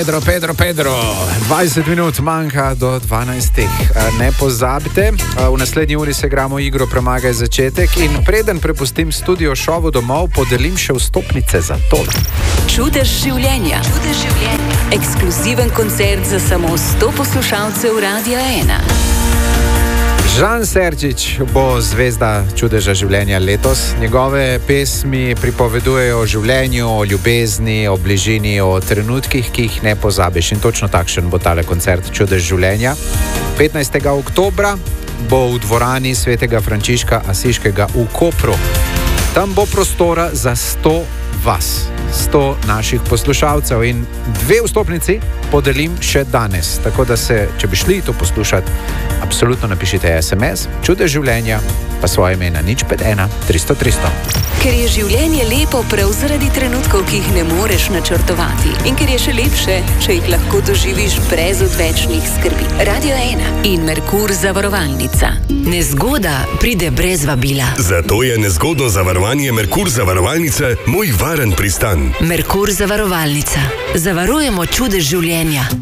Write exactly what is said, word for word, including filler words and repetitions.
Pedro, Pedro, Pedro. dvajset minut manjka do dvanajstih. Ne pozabite, v naslednji uri se igramo igro Premagaj začetek in preden prepustim studio šovu domov, podelim še vstopnice za to. Čudež življenja. Čudež življenja. Ekskluziven koncert za samo sto poslušalcev Radia ena. Žan Sergič bo zvezda Čudeža življenja letos. Njegove pesmi pripovedujejo o življenju, o ljubezni, o bližini, o trenutkih, ki jih ne pozabiš. In točno takšen bo tale koncert Čudež življenja. petnajstega oktobra bo v dvorani Svetega Frančiška Asiškega v Kopru. Tam bo prostora za sto vas, sto naših poslušalcev in dve vstopnici podelim še danes. Tako da se, če bi šli to poslušati, absolutno napišite es em es, Čudež življenja, pa svoje ime na nič pet ena tristo tristo. Ker je življenje lepo prav zaradi trenutkov, ki jih ne moreš načrtovati. In ker je še lepše, če jih lahko doživiš brez odvečnih skrbi. Radio ena in Merkur zavarovalnica. Nezgoda pride brez vabila. Zato je nezgodno zavarovanje Merkur zavarovalnice moj varen pristan. Merkur zavarovalnica. Zavarujemo čudež življenja.